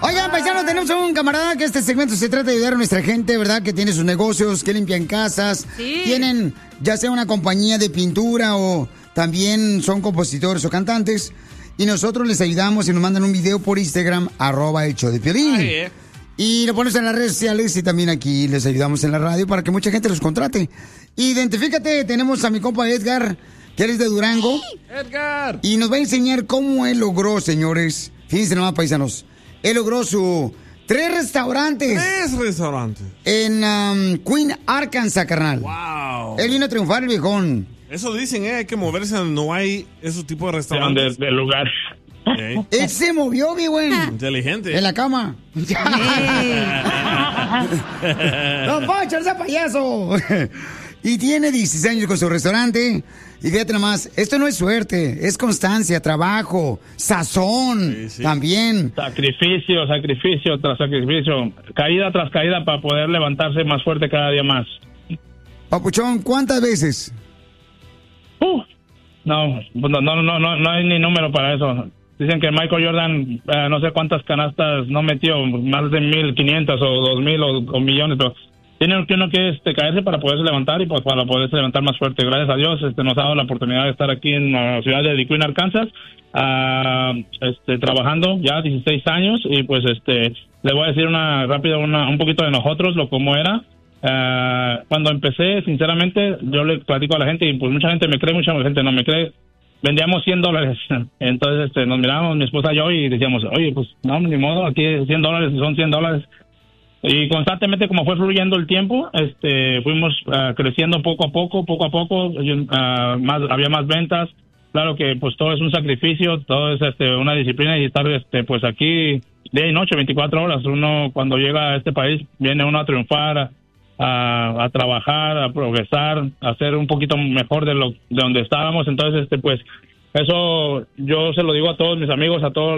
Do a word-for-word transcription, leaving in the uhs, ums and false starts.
Oigan, paisanos, tenemos un camarada que este segmento se trata de ayudar a nuestra gente, ¿verdad? Que tiene sus negocios, que limpian casas, Sí. tienen ya sea una compañía de pintura o también son compositores o cantantes. Y nosotros les ayudamos y nos mandan un video por Instagram, arroba el show de Piolín. Ay, eh. Y lo pones en las redes sociales y también aquí les ayudamos en la radio para que mucha gente los contrate. Identifícate, tenemos a mi compa Edgar, que eres de Durango. Edgar. Y nos va a enseñar cómo él logró, señores. Fíjense nomás, paisanos. Él logró su tres restaurantes. Tres restaurantes. En um, Queen, Arkansas, carnal. Wow. Él vino a triunfar, el viejón. Eso dicen, eh, hay que moverse donde no hay ese tipo de De, restaurantes. del lugar. Okay. Él se movió, mi güey. Inteligente. En la cama. ¡Don Poncho, ese payaso! Y tiene dieciséis años con su restaurante. Y fíjate nomás, esto no es suerte, es constancia, trabajo, sazón, Sí, sí. también. Sacrificio, sacrificio tras sacrificio. Caída tras caída para poder levantarse más fuerte cada día más. Papuchón, ¿cuántas veces? Uh, no, no, no, no, no, no hay ni número para eso. Dicen que Michael Jordan, eh, no sé cuántas canastas no metió, más de mil quinientas o dos mil o, o millones, pero tiene que uno que este, caerse para poderse levantar y pues para poderse levantar más fuerte. Gracias a Dios este, nos ha dado la oportunidad de estar aquí en la ciudad de Queen, Arkansas, uh, este, trabajando ya dieciséis años y pues este le voy a decir una rápida, una, un poquito de nosotros, lo como era. Uh, cuando empecé, sinceramente, yo le platico a la gente y pues mucha gente me cree, mucha gente no me cree. Vendíamos cien dólares. Entonces este, nos mirábamos, mi esposa y yo, y decíamos, oye, pues no, ni modo, aquí cien dólares son cien dólares. Y constantemente, como fue fluyendo el tiempo, este, fuimos uh, creciendo poco a poco, poco a poco, uh, más, había más ventas. Claro que pues todo es un sacrificio, todo es este, una disciplina y estar este, pues aquí día y noche, veinticuatro horas. Uno cuando llega a este país, viene uno a triunfar, a, a, a trabajar, a progresar, a ser un poquito mejor de lo de donde estábamos. Entonces, este, pues eso yo se lo digo a todos mis amigos, a todos